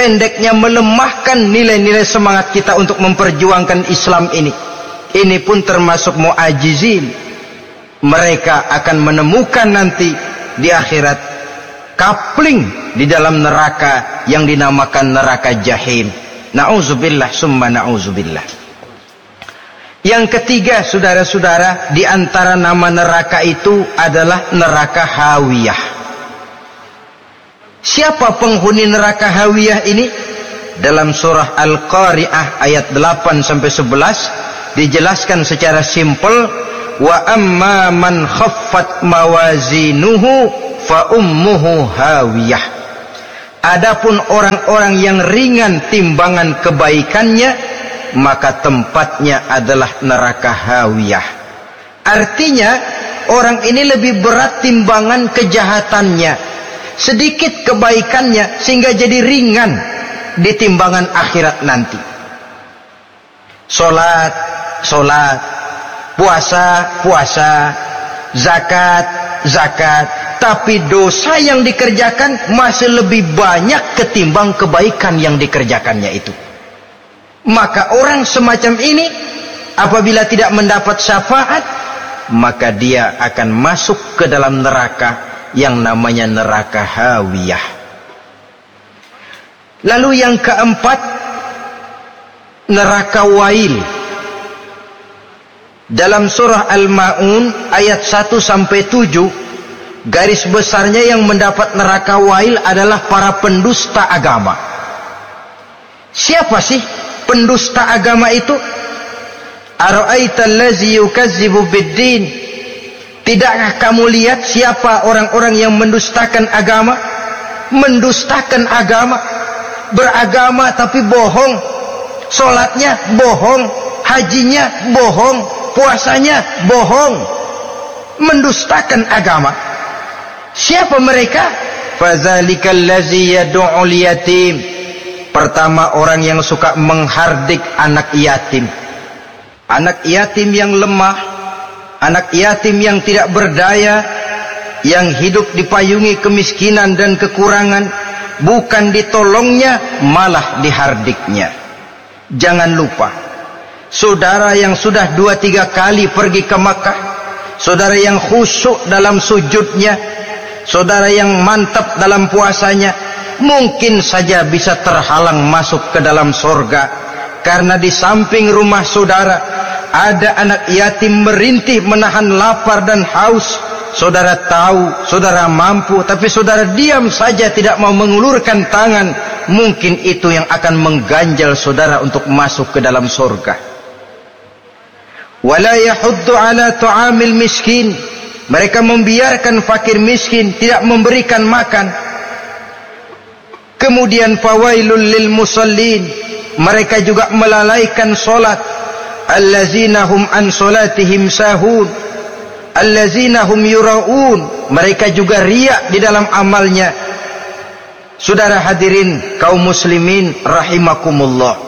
pendeknya melemahkan nilai-nilai semangat kita untuk memperjuangkan Islam ini. Ini pun termasuk mu'ajizin. Mereka akan menemukan nanti di akhirat kapling di dalam neraka yang dinamakan neraka jahim. Na'udzubillah summa na'udzubillah. Yang ketiga, saudara-saudara, di antara nama neraka itu adalah neraka hawiyah. Siapa penghuni neraka hawiyah ini? Dalam surah Al-Qari'ah ayat 8 sampai 11 dijelaskan secara simpel, wa amma man khaffat mawazinuhu fa ummuhu hawiyah. Adapun orang-orang yang ringan timbangan kebaikannya, maka tempatnya adalah neraka hawiyah. Artinya orang ini lebih berat timbangan kejahatannya, sedikit kebaikannya, sehingga jadi ringan di timbangan akhirat nanti. Solat, puasa, zakat, tapi dosa yang dikerjakan masih lebih banyak ketimbang kebaikan yang dikerjakannya itu. Maka orang semacam ini apabila tidak mendapat syafaat, maka dia akan masuk ke dalam neraka yang namanya neraka hawiyah. Lalu yang keempat, neraka wail. Dalam surah Al-Ma'un ayat 1 sampai 7, garis besarnya yang mendapat neraka wail adalah para pendusta agama. Siapa sih pendusta agama itu? Ara'aital ladzi yukazzibu biddin. Tidakkah kamu lihat siapa orang-orang yang mendustakan agama? Mendustakan agama, beragama tapi bohong, solatnya bohong, hajinya bohong, puasanya bohong, mendustakan agama. Siapa mereka? Fadzalikal ladzi yad'ul yatim. Pertama, orang yang suka menghardik anak yatim. Anak yatim yang lemah, anak yatim yang tidak berdaya, yang hidup dipayungi kemiskinan dan kekurangan, bukan ditolongnya, malah dihardiknya. Jangan lupa, saudara yang sudah 2-3 kali pergi ke Makkah, saudara yang khusyuk dalam sujudnya, saudara yang mantap dalam puasanya, mungkin saja bisa terhalang masuk ke dalam surga, karena di samping rumah saudara ada anak yatim merintih menahan lapar dan haus. Saudara tahu, saudara mampu, tapi saudara diam saja, tidak mau mengulurkan tangan. Mungkin itu yang akan mengganjal saudara untuk masuk ke dalam surga. Wala yahuddu ala tu'amil miskin. Mereka membiarkan fakir miskin, tidak memberikan makan. Kemudian fawailul lil musallin. Mereka juga melalaikan solat. Allazina hum an solatihim sahun. Allazina hum yura'un. Mereka juga riak di dalam amalnya. Saudara hadirin kaum muslimin rahimakumullah,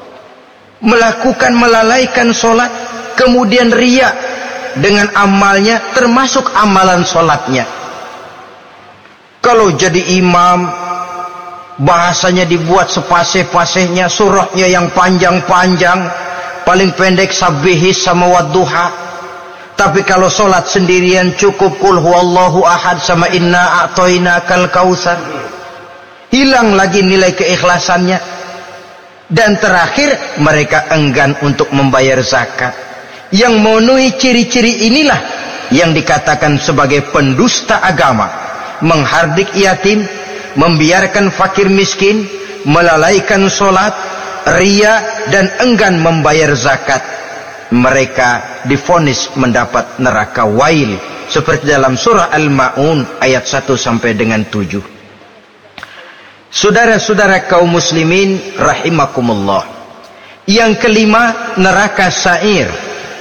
melalaikan solat, kemudian riak dengan amalnya, termasuk amalan solatnya. Kalau jadi imam, bahasanya dibuat sepasih-pasihnya, surahnya yang panjang-panjang, paling pendek sabihis sama wadduha. Tapi kalau solat sendirian cukup qul huwallahu ahad sama inna a'tainakal kautsar. Hilang lagi nilai keikhlasannya. Dan terakhir, mereka enggan untuk membayar zakat. Yang memenuhi ciri-ciri inilah yang dikatakan sebagai pendusta agama. Menghardik yatim, membiarkan fakir miskin, melalaikan solat, riya, dan enggan membayar zakat. Mereka divonis mendapat neraka wail, seperti dalam surah Al-Ma'un ayat 1 sampai dengan 7. Saudara-saudara kaum muslimin rahimakumullah. Yang kelima, neraka sa'ir.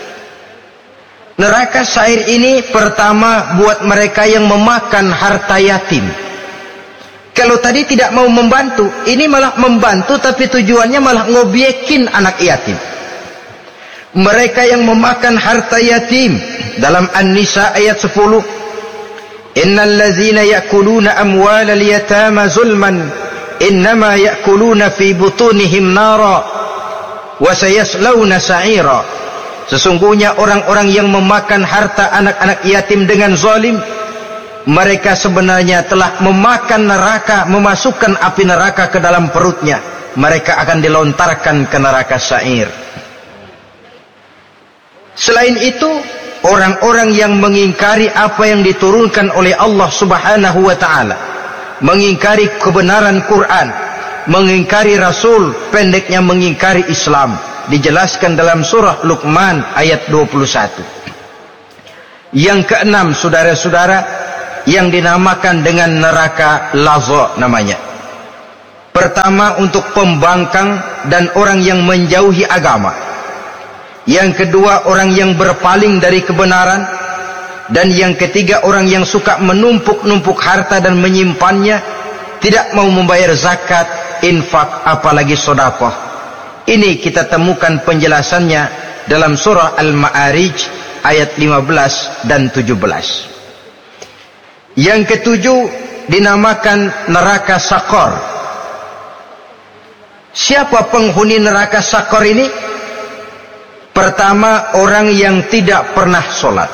Neraka sa'ir ini pertama buat mereka yang memakan harta yatim. Kalau tadi tidak mau membantu, ini malah membantu, tapi tujuannya malah ngobyekin anak yatim. Mereka yang memakan harta yatim, dalam An-Nisa ayat 10, innal ladzina ya'kuluna amwalal yatama zulman innama ya'kuluna fi butunihim nara wa sayaslawna sa'ira. Sesungguhnya orang-orang yang memakan harta anak-anak yatim dengan zalim, mereka sebenarnya telah memakan neraka, memasukkan api neraka ke dalam perutnya. Mereka akan dilontarkan ke neraka sa'ir. Selain itu, orang-orang yang mengingkari apa yang diturunkan oleh Allah Subhanahu wa ta'ala, mengingkari kebenaran Quran, mengingkari Rasul, pendeknya mengingkari Islam, dijelaskan dalam surah Luqman ayat 21. Yang keenam, saudara-saudara, yang dinamakan dengan neraka laza namanya. Pertama, untuk pembangkang dan orang yang menjauhi agama. Yang kedua, orang yang berpaling dari kebenaran. Dan yang ketiga, orang yang suka menumpuk-numpuk harta dan menyimpannya, tidak mau membayar zakat, infak, apalagi sedekah. Ini kita temukan penjelasannya dalam surah Al-Ma'arij ayat 15 dan 17. Yang ketujuh dinamakan neraka Saqar. Siapa penghuni neraka Saqar ini? Pertama, orang yang tidak pernah sholat.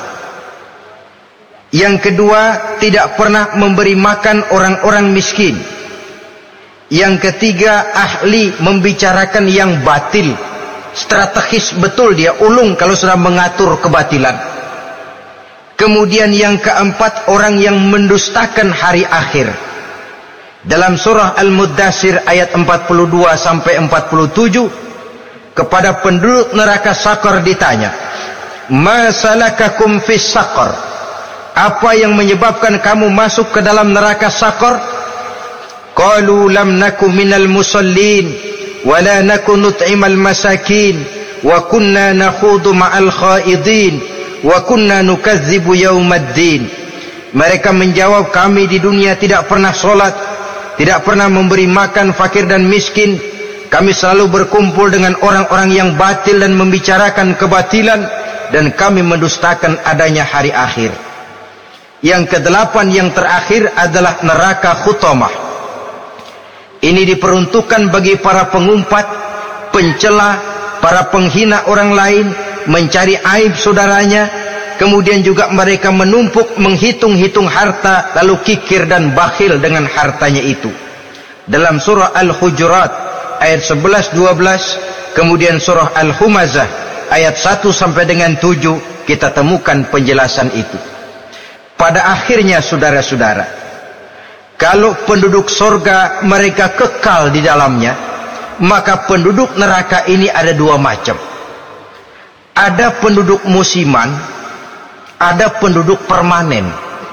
Yang kedua, tidak pernah memberi makan orang-orang miskin. Yang ketiga, ahli membicarakan yang batil. Strategis betul dia, ulung kalau sudah mengatur kebatilan. Kemudian yang keempat, orang yang mendustakan hari akhir. Dalam surah Al-Muddatsir ayat 42 sampai 47, kepada penduduk neraka Saqar ditanya, "Ma salakakum fis Saqar?" Apa yang menyebabkan kamu masuk ke dalam neraka Saqar? Qalu lam naku minal musallin wa la naku nut'imal masakin wa kunna nakhudu ma'al khaidin wa kunna nukadzibu yaumaddin. Mereka menjawab, kami di dunia tidak pernah sholat, tidak pernah memberi makan fakir dan miskin. Kami selalu berkumpul dengan orang-orang yang batil dan membicarakan kebatilan, dan kami mendustakan adanya hari akhir. Yang kedelapan, yang terakhir adalah neraka Khutamah. Ini diperuntukkan bagi para pengumpat, pencela, para penghina orang lain, mencari aib saudaranya, kemudian juga mereka menumpuk, menghitung-hitung harta, lalu kikir dan bakhil dengan hartanya itu. Dalam surah Al-Hujurat ayat 11-12, kemudian surah Al-Humazah ayat 1 sampai dengan 7, kita temukan penjelasan itu. Pada akhirnya, saudara-saudara, kalau penduduk surga mereka kekal di dalamnya, maka penduduk neraka ini ada dua macam. Ada penduduk musiman, ada penduduk permanen.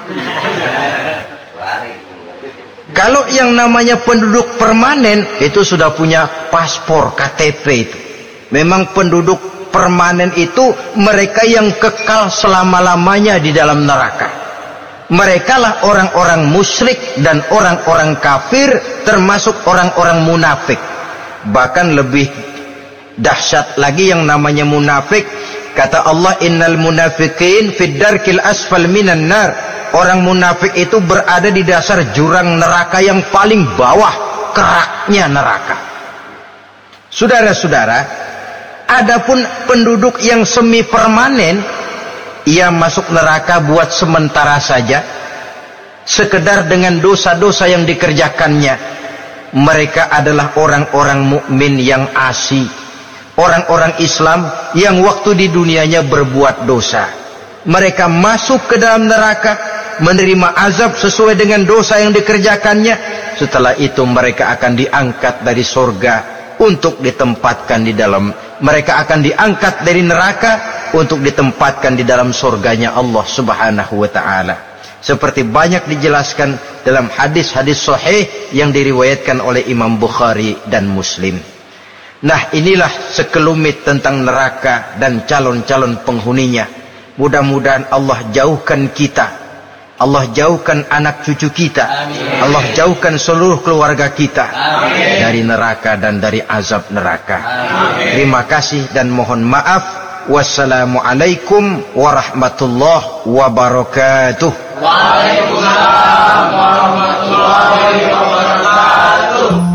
Kalau yang namanya penduduk permanen itu sudah punya paspor KTP itu. Memang penduduk permanen itu mereka yang kekal selama-lamanya di dalam neraka. Mereka lah orang-orang musyrik dan orang-orang kafir, termasuk orang-orang munafik. Bahkan lebih dahsyat lagi yang namanya munafik. Kata Allah, innal munafiqin fid darkil asfal minan nar. Orang munafik itu berada di dasar jurang neraka yang paling bawah, keraknya neraka. Saudara-saudara, adapun penduduk yang semi permanen, ia masuk neraka buat sementara saja, sekedar dengan dosa-dosa yang dikerjakannya. Mereka adalah orang-orang mukmin yang asli, orang-orang Islam yang waktu di dunianya berbuat dosa. Mereka masuk ke dalam neraka, menerima azab sesuai dengan dosa yang dikerjakannya. Setelah itu mereka akan diangkat dari surga untuk ditempatkan di dalam, mereka akan diangkat dari neraka untuk ditempatkan di dalam surganya Allah Subhanahu wa ta'ala. Seperti banyak dijelaskan dalam hadis-hadis sahih yang diriwayatkan oleh Imam Bukhari dan Muslim. Nah, inilah sekelumit tentang neraka dan calon-calon penghuninya. Mudah-mudahan Allah jauhkan kita, Allah jauhkan anak cucu kita, amin. Allah jauhkan seluruh keluarga kita, amin, dari neraka dan dari azab neraka. Amin. Terima kasih dan mohon maaf. Wassalamualaikum warahmatullahi wabarakatuh. Waalaikumsalam warahmatullahi wabarakatuh.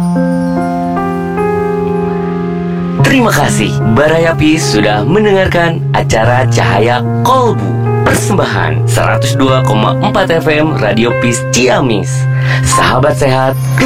Terima kasih Baraya Peace sudah mendengarkan acara Cahaya Kolbu. Persembahan 102,4 FM Radio Peace Ciamis. Sahabat sehat.